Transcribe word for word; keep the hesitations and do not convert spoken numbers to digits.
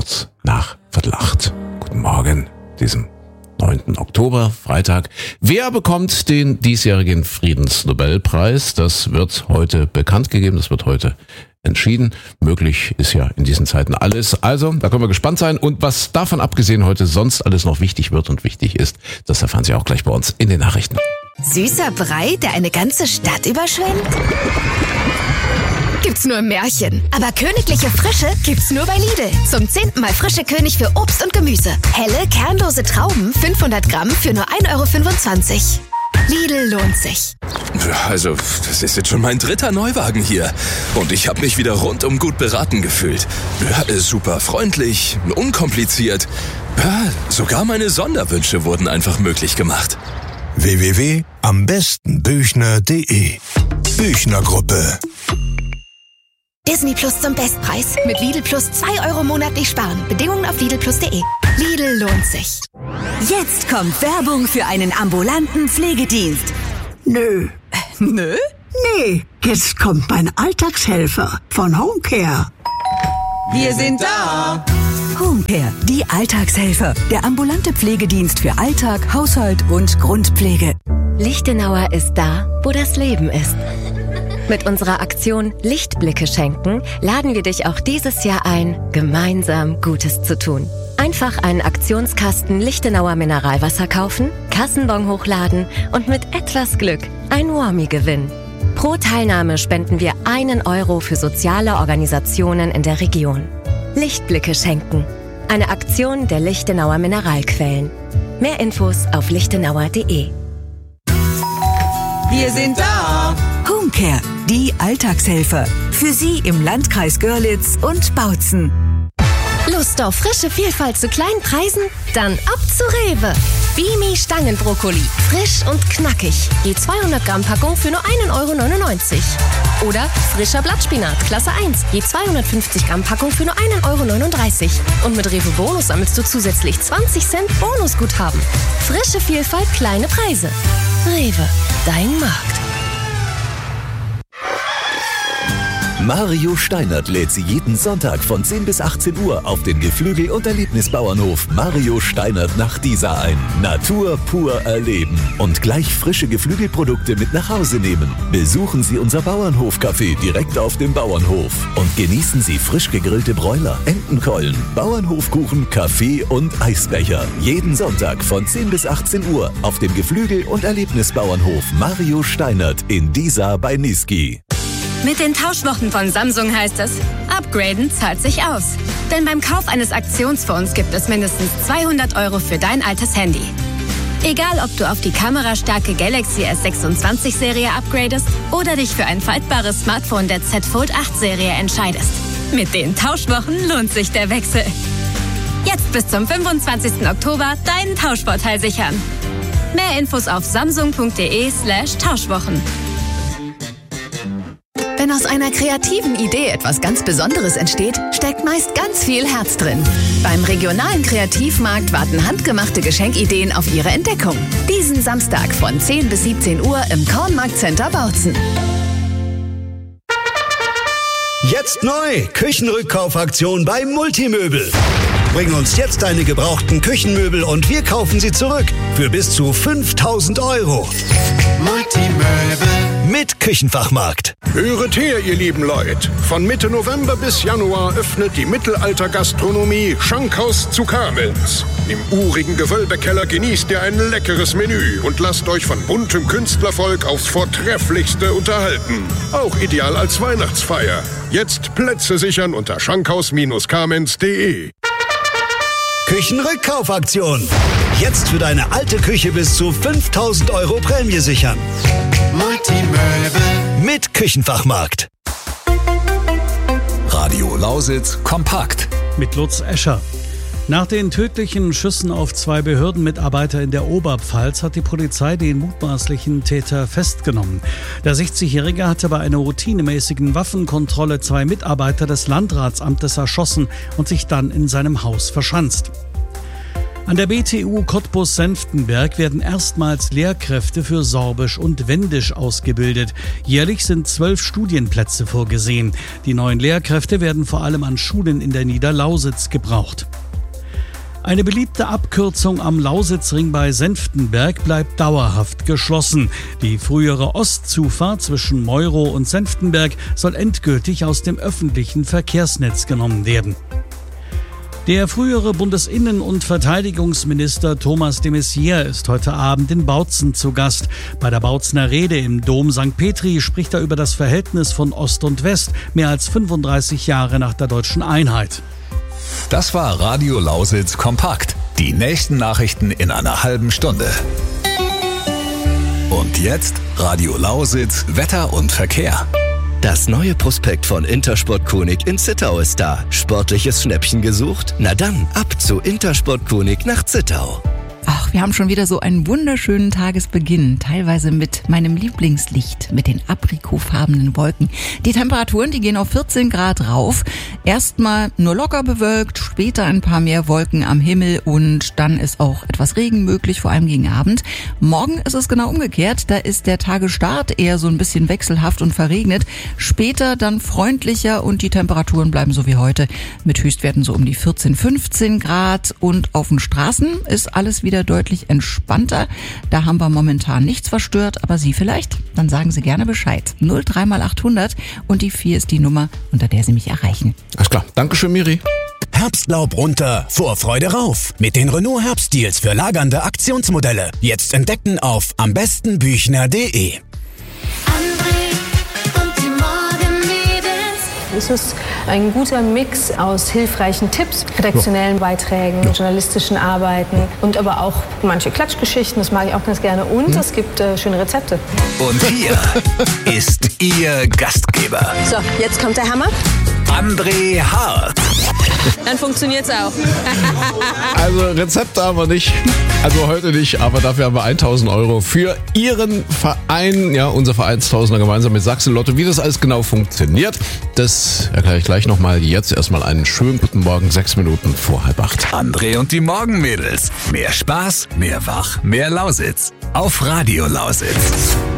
kurz nach Viertel acht. Guten Morgen, diesem neunten Oktober, Freitag. Wer bekommt den diesjährigen Friedensnobelpreis? Das wird heute bekannt gegeben, das wird heute entschieden. Möglich ist ja in diesen Zeiten alles. Also, da können wir gespannt sein. Und was davon abgesehen heute sonst alles noch wichtig wird und wichtig ist, das erfahren Sie auch gleich bei uns in den Nachrichten. Süßer Brei, der eine ganze Stadt überschwemmt? Gibt's nur im Märchen. Aber königliche Frische gibt's nur bei Lidl. Zum zehnten Mal frische König für Obst und Gemüse. Helle, kernlose Trauben, fünfhundert Gramm für nur ein Euro fünfundzwanzig. Lidl lohnt sich. Also, das ist jetzt schon mein dritter Neuwagen hier. Und ich habe mich wieder rundum gut beraten gefühlt. Ja, super freundlich, unkompliziert. Ja, sogar meine Sonderwünsche wurden einfach möglich gemacht. w w w punkt am besten büchner punkt de Büchner Gruppe. Disney Plus zum Bestpreis. Mit Lidl Plus zwei Euro monatlich sparen. Bedingungen auf lidl plus punkt de. Lidl lohnt sich. Jetzt kommt Werbung für einen ambulanten Pflegedienst. Nö. Nö? Nee, jetzt kommt mein Alltagshelfer von Homecare. Wir sind da. Homecare, die Alltagshelfer. Der ambulante Pflegedienst für Alltag, Haushalt und Grundpflege. Lichtenauer ist da, wo das Leben ist. Mit unserer Aktion Lichtblicke schenken laden wir dich auch dieses Jahr ein, gemeinsam Gutes zu tun. Einfach einen Aktionskasten Lichtenauer Mineralwasser kaufen, Kassenbon hochladen und mit etwas Glück ein Warmie gewinnen. Pro Teilnahme spenden wir einen Euro für soziale Organisationen in der Region. Lichtblicke schenken. Eine Aktion der Lichtenauer Mineralquellen. Mehr Infos auf lichtenauer punkt de. Wir sind da. Homecare, die Alltagshelfer. Für Sie im Landkreis Görlitz und Bautzen. Lust auf frische Vielfalt zu kleinen Preisen? Dann ab zu Rewe. Bimi Stangenbrokkoli. Frisch und knackig. Je zweihundert Gramm Packung für nur ein Euro neunundneunzig. Oder frischer Blattspinat, Klasse eins. Je zweihundertfünfzig Gramm Packung für nur ein Euro neununddreißig. Und mit Rewe Bonus sammelst du zusätzlich zwanzig Cent Bonusguthaben. Frische Vielfalt, kleine Preise. Rewe, dein Markt. Mario Steinert lädt Sie jeden Sonntag von zehn bis achtzehn Uhr auf den Geflügel- und Erlebnisbauernhof Mario Steinert nach Diesa ein. Natur pur erleben und gleich frische Geflügelprodukte mit nach Hause nehmen. Besuchen Sie unser Bauernhof-Café direkt auf dem Bauernhof und genießen Sie frisch gegrillte Bräuler, Entenkeulen, Bauernhofkuchen, Kaffee und Eisbecher. Jeden Sonntag von zehn bis achtzehn Uhr auf dem Geflügel- und Erlebnisbauernhof Mario Steinert in Diesa bei Niesky. Mit den Tauschwochen von Samsung heißt es, upgraden zahlt sich aus. Denn beim Kauf eines Aktionsphones gibt es mindestens zweihundert Euro für dein altes Handy. Egal, ob du auf die kamerastarke Galaxy S sechsundzwanzig Serie upgradest oder dich für ein faltbares Smartphone der Z Fold acht Serie entscheidest. Mit den Tauschwochen lohnt sich der Wechsel. Jetzt bis zum fünfundzwanzigsten Oktober deinen Tauschvorteil sichern. Mehr Infos auf samsung punkt de slash Tauschwochen. Wenn aus einer kreativen Idee etwas ganz Besonderes entsteht, steckt meist ganz viel Herz drin. Beim regionalen Kreativmarkt warten handgemachte Geschenkideen auf ihre Entdeckung. Diesen Samstag von zehn bis siebzehn Uhr im Kornmarktcenter Bautzen. Jetzt neu, Küchenrückkaufaktion bei Multimöbel. Bring uns jetzt deine gebrauchten Küchenmöbel und wir kaufen sie zurück für bis zu fünftausend Euro. Multimöbel. Mit Küchenfachmarkt. Höret her, ihr lieben Leute. Von Mitte November bis Januar öffnet die Mittelaltergastronomie Schankhaus zu Kamenz. Im urigen Gewölbekeller genießt ihr ein leckeres Menü und lasst euch von buntem Künstlervolk aufs Vortrefflichste unterhalten. Auch ideal als Weihnachtsfeier. Jetzt Plätze sichern unter schankhaus kamenz punkt de. Küchenrückkaufaktion. Jetzt für deine alte Küche bis zu fünftausend Euro Prämie sichern. Multimöbel. Mit Küchenfachmarkt. Radio Lausitz kompakt. Mit Lutz Escher. Nach den tödlichen Schüssen auf zwei Behördenmitarbeiter in der Oberpfalz hat die Polizei den mutmaßlichen Täter festgenommen. Der sechzigjährige hatte bei einer routinemäßigen Waffenkontrolle zwei Mitarbeiter des Landratsamtes erschossen und sich dann in seinem Haus verschanzt. An der B T U Cottbus-Senftenberg werden erstmals Lehrkräfte für Sorbisch und Wendisch ausgebildet. Jährlich sind zwölf Studienplätze vorgesehen. Die neuen Lehrkräfte werden vor allem an Schulen in der Niederlausitz gebraucht. Eine beliebte Abkürzung am Lausitzring bei Senftenberg bleibt dauerhaft geschlossen. Die frühere Ostzufahrt zwischen Meuro und Senftenberg soll endgültig aus dem öffentlichen Verkehrsnetz genommen werden. Der frühere Bundesinnen- und Verteidigungsminister Thomas de Maizière ist heute Abend in Bautzen zu Gast. Bei der Bautzener Rede im Dom Sankt Petri spricht er über das Verhältnis von Ost und West, mehr als fünfunddreißig Jahre nach der deutschen Einheit. Das war Radio Lausitz kompakt. Die nächsten Nachrichten in einer halben Stunde. Und jetzt Radio Lausitz, Wetter und Verkehr. Das neue Prospekt von Intersport Konig in Zittau ist da. Sportliches Schnäppchen gesucht? Na dann, ab zu Intersport Konig nach Zittau. Ach, wir haben schon wieder so einen wunderschönen Tagesbeginn, teilweise mit meinem Lieblingslicht, mit den aprikotfarbenen Wolken. Die Temperaturen, die gehen auf vierzehn Grad rauf. Erstmal nur locker bewölkt, später ein paar mehr Wolken am Himmel und dann ist auch etwas Regen möglich, vor allem gegen Abend. Morgen ist es genau umgekehrt, da ist der Tagesstart eher so ein bisschen wechselhaft und verregnet. Später dann freundlicher und die Temperaturen bleiben so wie heute mit Höchstwerten so um die vierzehn, fünfzehn Grad und auf den Straßen ist alles wieder deutlich entspannter. Da haben wir momentan nichts verstört, aber Sie vielleicht? Dann sagen Sie gerne Bescheid. null drei mal achthundert und die vier ist die Nummer, unter der Sie mich erreichen. Alles klar. Dankeschön, Miri. Herbstlaub runter, Vorfreude rauf. Mit den Renault Herbstdeals für lagernde Aktionsmodelle. Jetzt entdecken auf am besten büchner punkt de. Es ist ein guter Mix aus hilfreichen Tipps, redaktionellen Beiträgen, ja. journalistischen Arbeiten und aber auch manche Klatschgeschichten, das mag ich auch ganz gerne. Und hm. es gibt äh, schöne Rezepte. Und hier ist Ihr Gastgeber. So, jetzt kommt der Hammer. André Hart. Dann funktioniert's auch. Also Rezepte haben wir nicht, also heute nicht, aber dafür haben wir tausend Euro für Ihren Verein, ja, unser Vereinstausender gemeinsam mit Sachsen Lotto. Wie das alles genau funktioniert, das erkläre ich gleich nochmal. Jetzt erstmal einen schönen guten Morgen, sechs Minuten vor halb acht. André und die Morgenmädels. Mehr Spaß, mehr Wach, mehr Lausitz. Auf Radio Lausitz.